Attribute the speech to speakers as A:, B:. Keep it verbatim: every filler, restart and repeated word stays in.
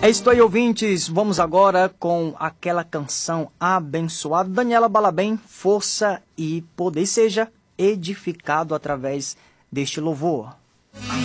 A: É isso aí, ouvintes. Vamos agora com aquela canção abençoada. Daniela Balabem, força e poder. Seja edificado através deste louvor.